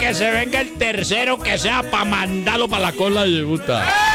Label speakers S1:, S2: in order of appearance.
S1: que se venga el tercero, que sea para mandarlo para la cola de Utah.